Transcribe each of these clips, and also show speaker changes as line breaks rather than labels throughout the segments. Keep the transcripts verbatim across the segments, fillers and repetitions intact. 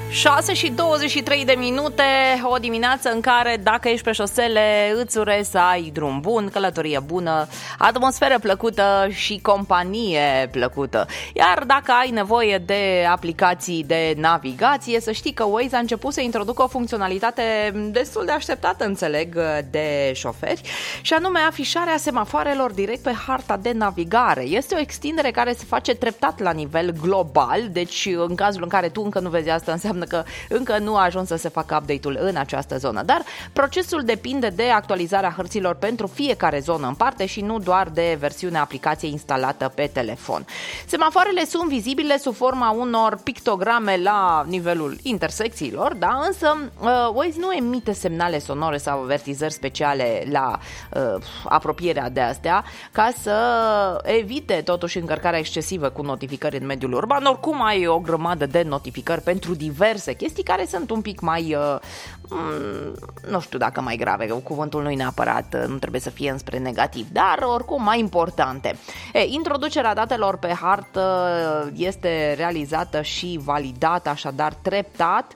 șase și douăzeci și trei de minute, o dimineață în care, dacă ești pe șosele, îți urez să ai drum bun, călătorie bună, atmosferă plăcută și companie plăcută. Iar dacă ai nevoie de aplicații de navigație, să știi că Waze a început să introducă o funcționalitate destul de așteptată, înțeleg, de șoferi, și anume afișarea semafoarelor direct pe harta de navigare. Este o extindere care se face treptat la nivel global, deci în cazul în care tu încă nu vezi asta, înseamnă că încă nu a ajuns să se facă update-ul în această zonă. Dar procesul depinde de actualizarea hărților pentru fiecare zonă în parte și nu doar de versiunea aplicației instalată pe telefon. Semafoarele sunt vizibile sub forma unor pictograme la nivelul intersecțiilor, da? Însă Waze nu emite semnale sonore sau avertizări speciale la uh, apropierea de astea, ca să evite totuși încărcarea excesivă cu notificări în mediul urban. Oricum ai o grămadă de notificări pentru diverse chestii care sunt un pic mai, uh, nu știu dacă mai grave, cuvântul nu e neapărat, nu trebuie să fie înspre negativ, dar oricum mai importante. E, introducerea datelor pe hartă este realizată și validată așadar treptat,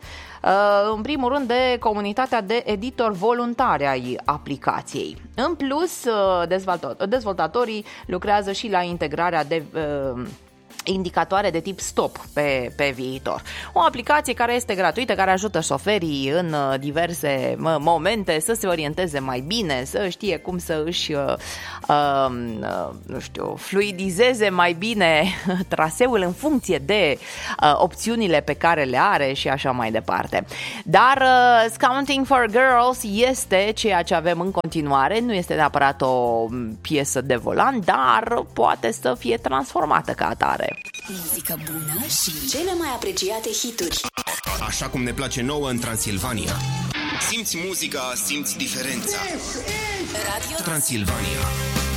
în primul rând de comunitatea de editori voluntari ai aplicației. În plus, dezvoltatorii lucrează și la integrarea de indicatoare de tip stop pe, pe viitor. O aplicație care este gratuită, care ajută șoferii în diverse momente să se orienteze mai bine, să știe cum să își uh, uh, nu știu, fluidizeze mai bine traseul în funcție de uh, opțiunile pe care le are și așa mai departe. Dar uh, Scouting for Girls este ceea ce avem în continuare, nu este neapărat o piesă de volan, dar poate să fie transformată ca atare.
Muzică bună și cele mai apreciate hituri.
Așa cum ne place nouă în Transilvania. Simți muzica, simți diferența.
Radio
Transilvania.